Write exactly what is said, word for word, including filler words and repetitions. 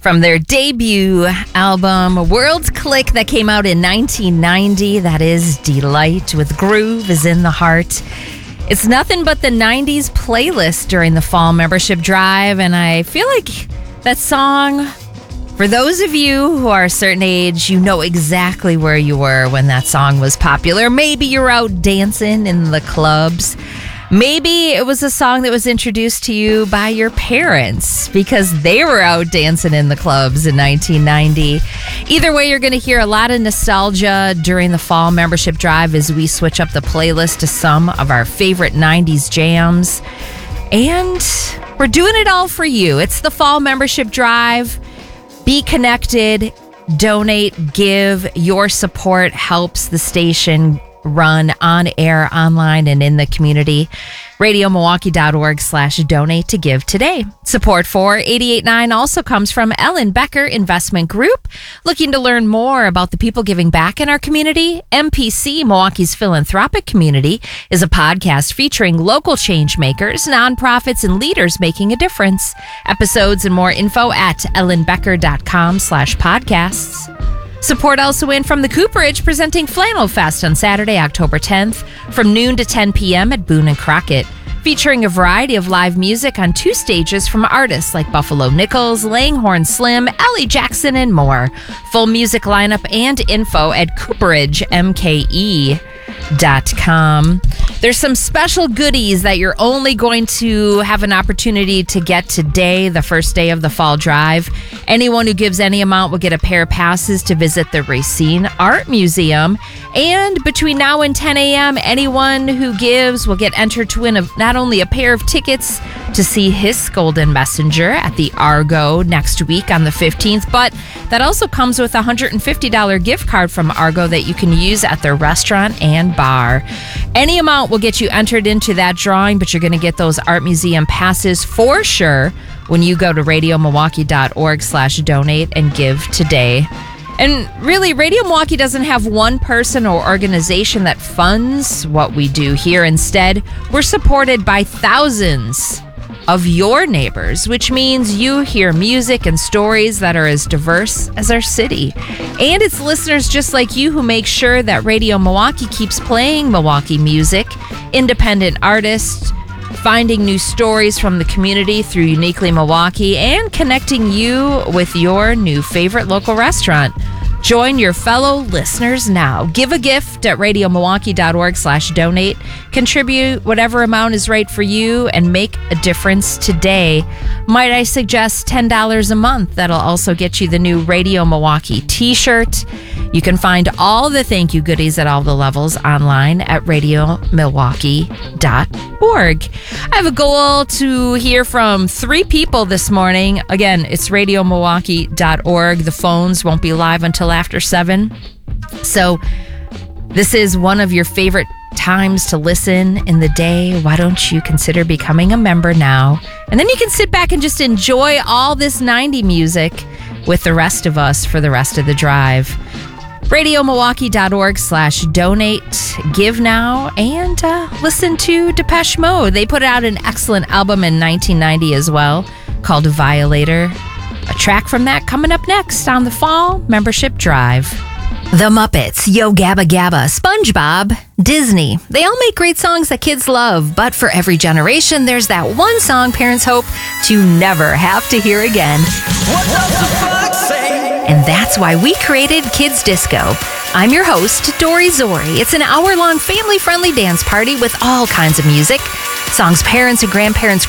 From their debut album, World's Click, that came out in nineteen ninety. That is Delight with Groove is in the Heart. It's nothing but the nineties playlist during the fall membership drive, and I feel like that song, for those of you who are a certain age, you know exactly where you were when that song was popular. Maybe you're out dancing in the clubs. Maybe it was a song that was introduced to you by your parents because they were out dancing in the clubs in nineteen ninety. Either way, you're going to hear a lot of nostalgia during the fall membership drive as we switch up the playlist to some of our favorite nineties jams. And we're doing it all for you. It's the fall membership drive. Be connected, donate, give. Your support helps the station run on air, online, and in the community. radio milwaukee dot org slash donate to give today. Support for eighty-eight point nine also comes from Ellen Becker Investment Group. Looking to learn more about the people giving back in our community? M P C, Milwaukee's philanthropic community, is a podcast featuring local change makers, nonprofits, and leaders making a difference. Episodes and more info at ellen becker dot com slash podcasts. Support also in from the Cooperage, presenting Flannel Fest on Saturday, October tenth, from noon to ten p.m. at Boone and Crockett, featuring a variety of live music on two stages from artists like Buffalo Nichols, Langhorne Slim, Ellie Jackson, and more. Full music lineup and info at cooperage m k e dot com. There's some special goodies that you're only going to have an opportunity to get today, the first day of the fall drive. Anyone who gives any amount will get a pair of passes to visit the Racine Art Museum. And between now and ten a.m., anyone who gives will get entered to win a, not only a pair of tickets to see Hiss Golden Messenger at the Argo next week on the fifteenth, but that also comes with a one hundred fifty dollars gift card from Argo that you can use at their restaurant and bar. Any amount will get you entered into that drawing, but you're going to get those art museum passes for sure when you go to radio milwaukee dot org slash donate and give today. And really, Radio Milwaukee doesn't have one person or organization that funds what we do here. Instead, we're supported by thousands of your neighbors, which means you hear music and stories that are as diverse as our city. And it's listeners just like you who make sure that Radio Milwaukee keeps playing Milwaukee music, independent artists, finding new stories from the community through Uniquely Milwaukee, and connecting you with your new favorite local restaurant. Join your fellow listeners now. Give a gift at radio milwaukee dot org slash donate. Contribute whatever amount is right for you and make a difference today. Might I suggest ten dollars a month? That'll also get you the new Radio Milwaukee t-shirt. You can find all the thank you goodies at all the levels online at radio milwaukee dot org. I have a goal to hear from three people this morning. Again, it's radio milwaukee dot org. The phones won't be live until after seven. So this is one of your favorite times to listen in the day. Why don't you consider becoming a member now? And then you can sit back and just enjoy all this ninety music with the rest of us for the rest of the drive. radio milwaukee dot org slash donate. Give now and uh, listen to Depeche Mode. They put out an excellent album in nineteen ninety as well called Violator. A track from that coming up next on the Fall Membership Drive. The Muppets, Yo Gabba Gabba, SpongeBob, Disney. They all make great songs that kids love, but for every generation, there's that one song parents hope to never have to hear again. What does the fox say? And that's why we created Kids Disco. I'm your host, Dory Zori. It's an hour-long family-friendly dance party with all kinds of music, songs parents and grandparents